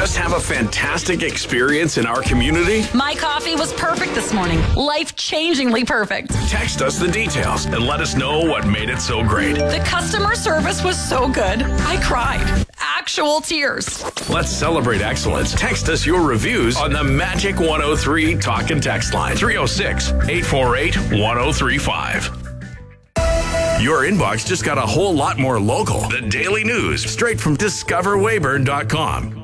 Just have a fantastic experience in our community? My coffee was perfect this morning. Life-changingly perfect. Text us the details and let us know what made it so great. The customer service was so good. I cried. Actual tears. Let's celebrate excellence. Text us your reviews on the Magic 103 Talk and Text line. 306-848-1035. Your inbox just got a whole lot more local. The Daily News, straight from discoverweyburn.com.